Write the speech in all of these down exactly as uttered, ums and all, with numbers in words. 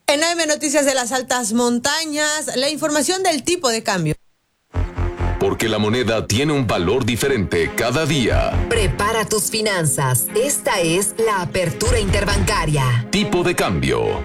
En A M Noticias de las Altas Montañas, la información del tipo de cambio. Porque la moneda tiene un valor diferente cada día. Prepara tus finanzas. Esta es la apertura interbancaria. Tipo de cambio.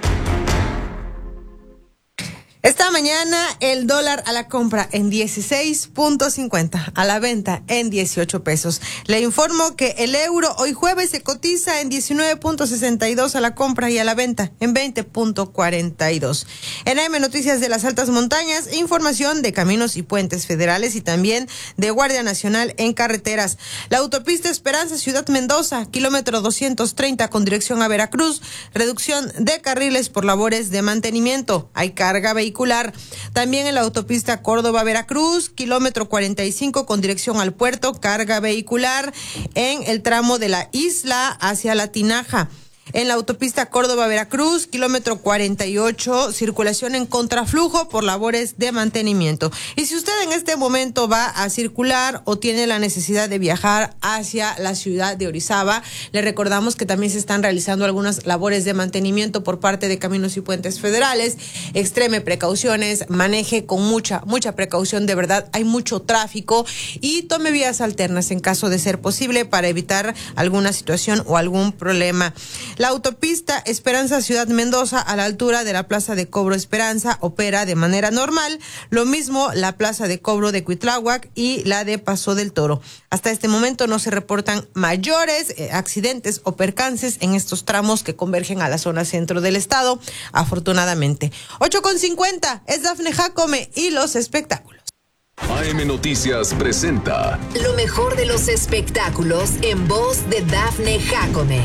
Esta mañana el dólar a la compra en dieciséis punto cincuenta, a la venta en dieciocho pesos. Le informo que el euro hoy jueves se cotiza en diecinueve punto sesenta y dos a la compra y a la venta en veinte punto cuarenta y dos. En A M Noticias de las Altas Montañas, información de caminos y puentes federales y también de Guardia Nacional en carreteras. La autopista Esperanza Ciudad Mendoza, kilómetro doscientos treinta con dirección a Veracruz, reducción de carriles por labores de mantenimiento. Hay carga vehicular. También en la autopista Córdoba-Veracruz, kilómetro cuarenta y cinco con dirección al puerto, carga vehicular en el tramo de la isla hacia La Tinaja. En la autopista Córdoba-Veracruz, kilómetro cuarenta y ocho, circulación en contraflujo por labores de mantenimiento. Y si usted en este momento va a circular o tiene la necesidad de viajar hacia la ciudad de Orizaba, le recordamos que también se están realizando algunas labores de mantenimiento por parte de Caminos y Puentes Federales. Extreme precauciones, maneje con mucha, mucha precaución, de verdad, hay mucho tráfico y tome vías alternas en caso de ser posible para evitar alguna situación o algún problema. La autopista Esperanza Ciudad Mendoza a la altura de la Plaza de Cobro Esperanza opera de manera normal, lo mismo la Plaza de Cobro de Cuitláhuac y la de Paso del Toro. Hasta este momento no se reportan mayores eh, accidentes o percances en estos tramos que convergen a la zona centro del estado, afortunadamente. ocho con cincuenta es Dafne Jacome y los espectáculos. A M Noticias presenta lo mejor de los espectáculos en voz de Dafne Jacome.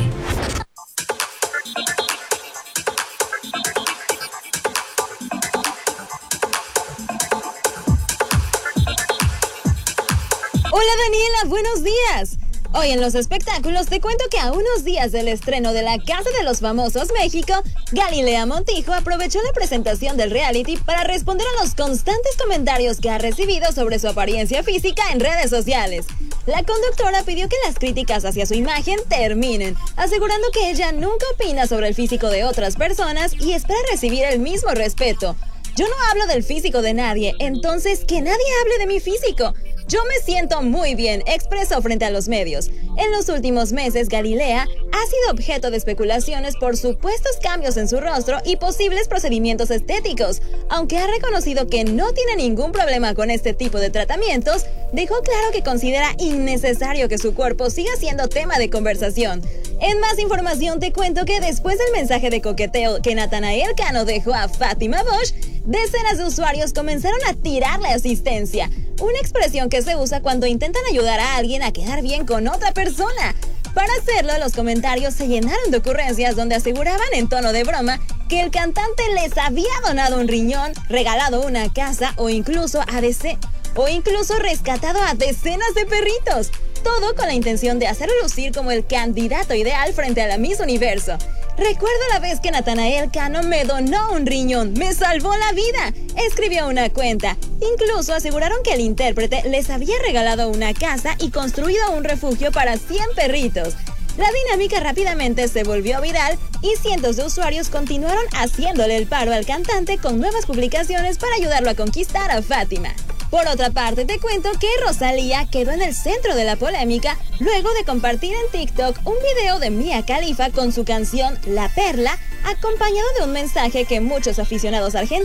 Hola Daniela, buenos días. Hoy en los espectáculos te cuento que a unos días del estreno de La Casa de los Famosos México, Galilea Montijo aprovechó la presentación del reality para responder a los constantes comentarios que ha recibido sobre su apariencia física en redes sociales. La conductora pidió que las críticas hacia su imagen terminen, asegurando que ella nunca opina sobre el físico de otras personas y espera recibir el mismo respeto. Yo no hablo del físico de nadie, entonces que nadie hable de mi físico. Yo me siento muy bien, expresó frente a los medios. En los últimos meses, Galilea ha sido objeto de especulaciones por supuestos cambios en su rostro y posibles procedimientos estéticos. Aunque ha reconocido que no tiene ningún problema con este tipo de tratamientos, dejó claro que considera innecesario que su cuerpo siga siendo tema de conversación. En más información te cuento que después del mensaje de coqueteo que Natanael Cano dejó a Fátima Bosch, decenas de usuarios comenzaron a tirarle asistencia, una expresión que se usa cuando intentan ayudar a alguien a quedar bien con otra persona. Para hacerlo, los comentarios se llenaron de ocurrencias donde aseguraban en tono de broma que el cantante les había donado un riñón, regalado una casa o incluso a dece- o incluso rescatado a decenas de perritos. Todo con la intención de hacerlo lucir como el candidato ideal frente a la Miss Universo. Recuerdo la vez que Natanael Cano me donó un riñón, me salvó la vida, escribió una cuenta. Incluso aseguraron que el intérprete les había regalado una casa y construido un refugio para cien perritos. La dinámica rápidamente se volvió viral y cientos de usuarios continuaron haciéndole el paro al cantante con nuevas publicaciones para ayudarlo a conquistar a Fátima. Por otra parte, te cuento que Rosalía quedó en el centro de la polémica luego de compartir en TikTok un video de Mia Khalifa con su canción La Perla, acompañado de un mensaje que muchos aficionados argentinos